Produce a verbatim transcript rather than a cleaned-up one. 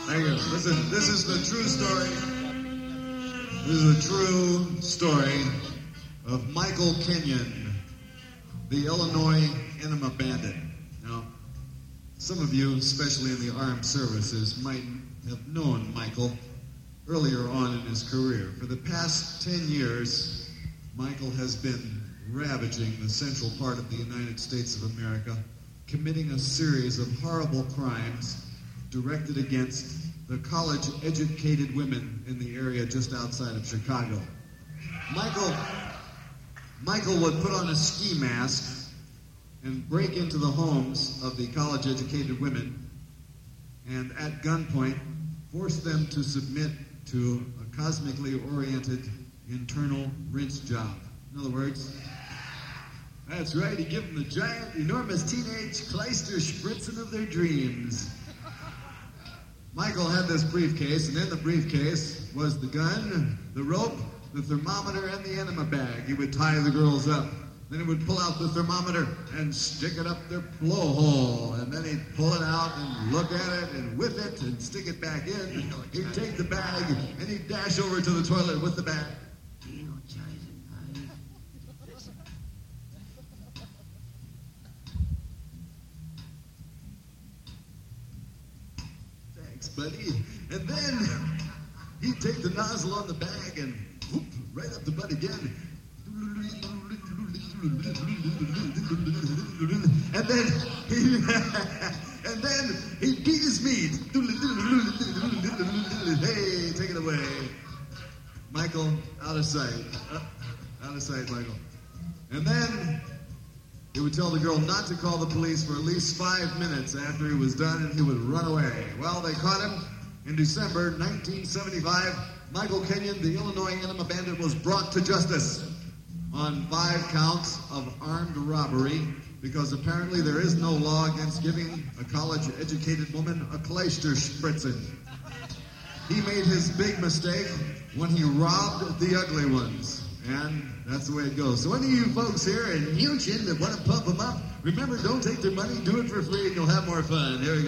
Thank you. Listen, this is the true story. This is the true story of Michael Kenyon, the Illinois Enema Bandit. Now, some of you, especially in the armed services, might have known Michael earlier on in his career. For the past ten years, Michael has been ravaging the central part of the United States of America, committing a series of horrible crimes directed against the college-educated women in the area just outside of Chicago. Michael, Michael would put on a ski mask and break into the homes of the college-educated women and at gunpoint force them to submit to a cosmically oriented internal rinse job. In other words, that's right, he gave them the giant, enormous teenage Kleister spritzing of their dreams. Michael had this briefcase, and in the briefcase was the gun, the rope, the thermometer, and the enema bag. He would tie the girls up. Then he would pull out the thermometer and stick it up their blowhole. And then he'd pull it out and look at it and whip it and stick it back in. He'd take the bag and he'd dash over to the toilet with the bag. Thanks, buddy. And then he'd take the nozzle on the bag and whoop, right up the butt again. And then he and then he beat his meat. Hey, take it away. Michael, out of sight. Uh, out of sight, Michael. And then he would tell the girl not to call the police for at least five minutes after he was done, and he would run away. Well, they caught him in December nineteen seventy-five. Michael Kenyon, the Illinois Enema Bandit, was brought to justice on five counts of armed robbery because apparently there is no law against giving a college-educated woman a Kleister spritzing. He made his big mistake when he robbed the ugly ones, and that's the way it goes. So any of you folks here in Houston that want to pump them up, remember, don't take their money, do it for free, and you'll have more fun. Here we go.